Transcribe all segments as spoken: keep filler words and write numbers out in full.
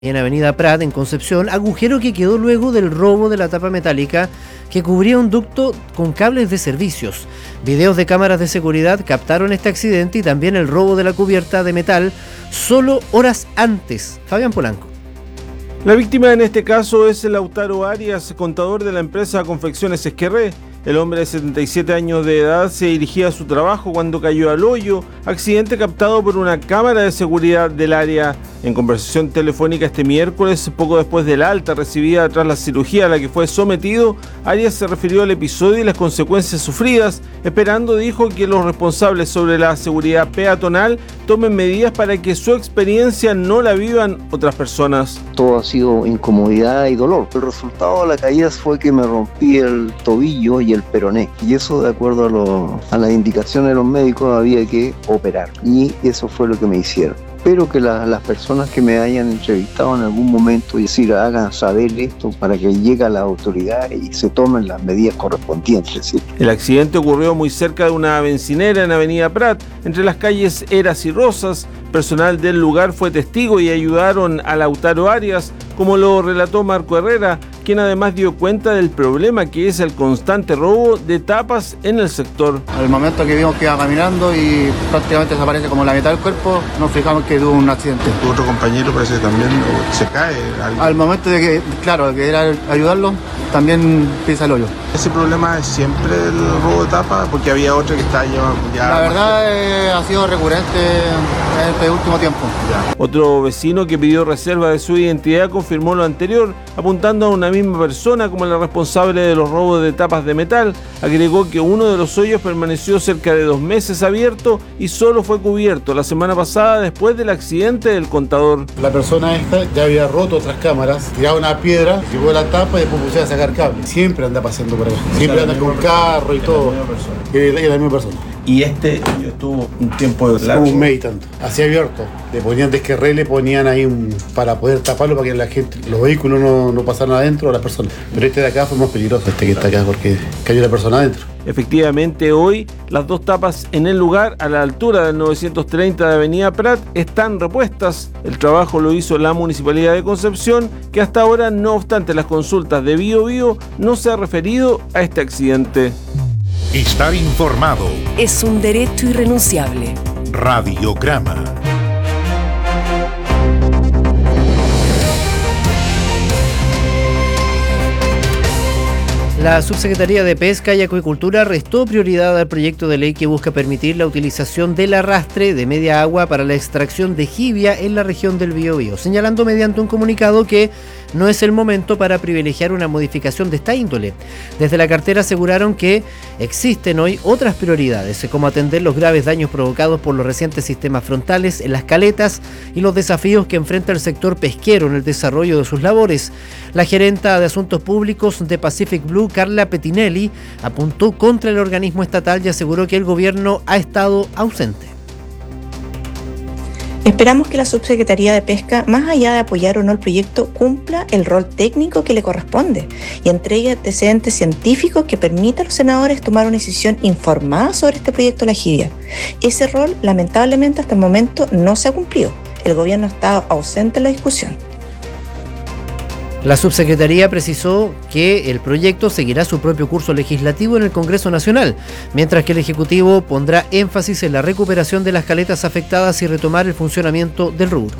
en Avenida Prat, en Concepción, agujero que quedó luego del robo de la tapa metálica que cubría un ducto con cables de servicios. Videos de cámaras de seguridad captaron este accidente y también el robo de la cubierta de metal solo horas antes. Fabián Polanco. La víctima en este caso es Lautaro Arias, contador de la empresa Confecciones Esquerré. El hombre de setenta y siete años de edad se dirigía a su trabajo cuando cayó al hoyo, accidente captado por una cámara de seguridad del área. En conversación telefónica este miércoles, poco después del alta recibida tras la cirugía a la que fue sometido, Arias se refirió al episodio y las consecuencias sufridas, esperando, dijo, que los responsables sobre la seguridad peatonal tomen medidas para que su experiencia no la vivan otras personas. Todo ha sido incomodidad y dolor. El resultado de la caída fue que me rompí el tobillo y el peroné, y eso, de acuerdo a, lo, a las indicaciones de los médicos, había que operar, y eso fue lo que me hicieron. Espero que la, las personas que me hayan entrevistado en algún momento, es decir, hagan saber esto para que llegue a la autoridad y se tomen las medidas correspondientes. ¿Sí? El accidente ocurrió muy cerca de una bencinera en Avenida Prat, entre las calles Eras y Rosas. Personal del lugar fue testigo y ayudaron a Lautaro Arias, como lo relató Marco Herrera, quien además dio cuenta del problema que es el constante robo de tapas en el sector. Al momento que vimos que iba caminando y prácticamente desaparece como la mitad del cuerpo, nos fijamos que tuvo un accidente. Tu otro compañero parece que también se cae. Algo. Al momento de que, claro, que era ayudarlo, también pisa el hoyo. ¿Ese problema es siempre el robo de tapas? Porque había otro que está llevando ya... La verdad eh, ha sido recurrente en este último tiempo. Ya. Otro vecino que pidió reserva de su identidad confirmó lo anterior, apuntando a una misma persona como la responsable de los robos de tapas de metal. Agregó que uno de los hoyos permaneció cerca de dos meses abierto y solo fue cubierto la semana pasada después del accidente del contador. La persona esta ya había roto otras cámaras, tiraba una piedra, llevó la tapa y después pusieron a sacar cables. Siempre anda pasando por acá, siempre anda con carro y todo. Es la misma persona. Y este estuvo un tiempo largo. Un mes y tanto, así abierto. Le ponían desquerré, le ponían ahí un, para poder taparlo para que la gente, los vehículos no, no pasaran adentro a las personas. Pero este de acá fue más peligroso, este que está acá, porque cayó la persona adentro. Efectivamente, hoy las dos tapas en el lugar, a la altura del novecientos treinta de Avenida Prat, están repuestas. El trabajo lo hizo la Municipalidad de Concepción, que hasta ahora, no obstante las consultas de Bio Bio, no se ha referido a este accidente. Estar informado es un derecho irrenunciable. Radiograma. La Subsecretaría de Pesca y Acuicultura restó prioridad al proyecto de ley que busca permitir la utilización del arrastre de media agua para la extracción de jibia en la región del Biobío, señalando mediante un comunicado que no es el momento para privilegiar una modificación de esta índole. Desde la cartera aseguraron que existen hoy otras prioridades, como atender los graves daños provocados por los recientes sistemas frontales en las caletas y los desafíos que enfrenta el sector pesquero en el desarrollo de sus labores. La gerenta de Asuntos Públicos de Pacific Blue, Carla Petinelli, apuntó contra el organismo estatal y aseguró que el gobierno ha estado ausente. Esperamos que la Subsecretaría de Pesca, más allá de apoyar o no el proyecto, cumpla el rol técnico que le corresponde y entregue antecedentes científicos que permitan a los senadores tomar una decisión informada sobre este proyecto de la jibia. Ese rol, lamentablemente, hasta el momento no se ha cumplido. El gobierno está ausente en la discusión. La subsecretaría precisó que el proyecto seguirá su propio curso legislativo en el Congreso Nacional, mientras que el Ejecutivo pondrá énfasis en la recuperación de las caletas afectadas y retomar el funcionamiento del rubro.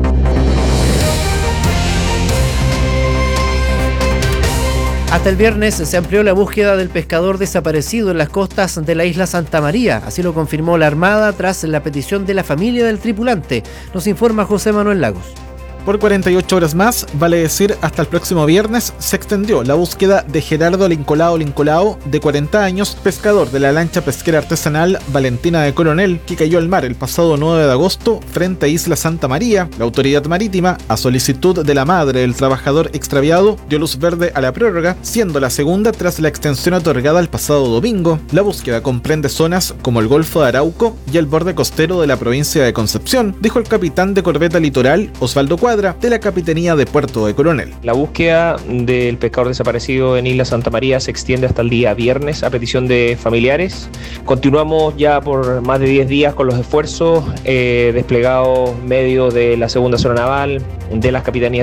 Hasta el viernes se amplió la búsqueda del pescador desaparecido en las costas de la isla Santa María. Así lo confirmó la Armada tras la petición de la familia del tripulante. Nos informa José Manuel Lagos. Por cuarenta y ocho horas más, vale decir hasta el próximo viernes, se extendió la búsqueda de Gerardo Lincolao Lincolao, de cuarenta años, pescador de la lancha pesquera artesanal Valentina de Coronel, que cayó al mar el pasado nueve de agosto frente a Isla Santa María. La autoridad marítima, a solicitud de la madre del trabajador extraviado, dio luz verde a la prórroga, siendo la segunda tras la extensión otorgada el pasado domingo. La búsqueda comprende zonas como el Golfo de Arauco y el borde costero de la provincia de Concepción, dijo el capitán de corbeta Litoral, Osvaldo Cuadra, escuadra de la Capitanía de Puerto de Coronel. La búsqueda del pescador desaparecido en Isla Santa María se extiende hasta el día viernes a petición de familiares. Continuamos ya por más de diez días con los esfuerzos eh, desplegados medios de la segunda zona naval, de las capitanías